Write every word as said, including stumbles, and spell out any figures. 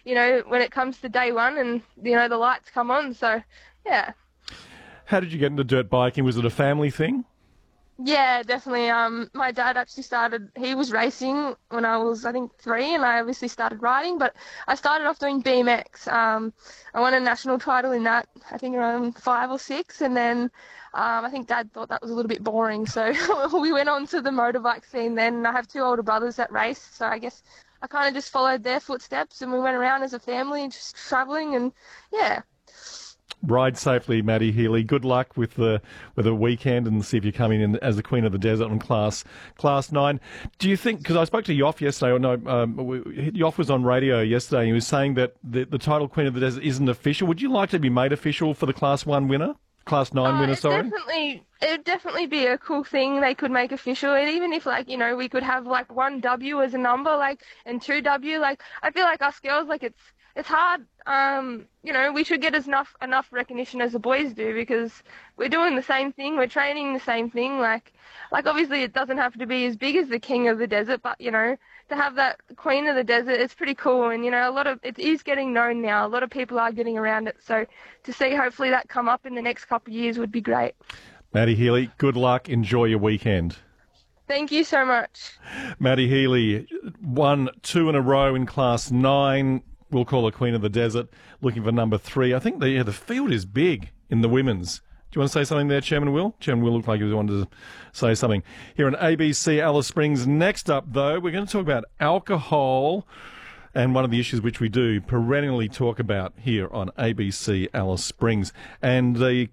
you know, when it comes to day one and, you know, the lights come on. So, yeah. How did you get into dirt biking? Was it a family thing? Yeah, definitely. Um, my dad actually started, he was racing when I was, I think, three, and I obviously started riding, but I started off doing B M X. Um, I won a national title in that, I think around five or six, and then um, I think Dad thought that was a little bit boring, so we went on to the motorbike scene then. I have two older brothers that race, so I guess I kind of just followed their footsteps, and we went around as a family, just traveling, and yeah. Ride safely, Maddie Healy. Good luck with the with the weekend, and see if you're coming in as the Queen of the Desert on class class nine. Do you think? Because I spoke to Yoff yesterday, or no, um, Yoff was on radio yesterday. And he was saying that the, the title Queen of the Desert isn't official. Would you like to be made official for the class one winner, class nine Uh, winner? it Sorry. definitely, it would definitely be a cool thing they could make official. And even if, like, you know, we could have like one W as a number, like, and two W, like, I feel like us girls, like, it's it's hard. Um, you know, we should get as enough enough recognition as the boys do, because we're doing the same thing, we're training the same thing. Like, like obviously it doesn't have to be as big as the King of the Desert, but you know, to have that Queen of the Desert, it's pretty cool. And you know, a lot of it is getting known now. A lot of people are getting around it. So to see hopefully that come up in the next couple of years would be great. Maddie Healy, good luck. Enjoy your weekend. Thank you so much. Maddie Healy won two in a row in class nine. We'll call her Queen of the Desert, looking for number three. I think the, yeah, the field is big in the women's. Do you want to say something there, Chairman Will? Chairman Will looked like he wanted to say something. Here on A B C Alice Springs. Next up, though, we're going to talk about alcohol, and one of the issues which we do perennially talk about here on A B C Alice Springs. And the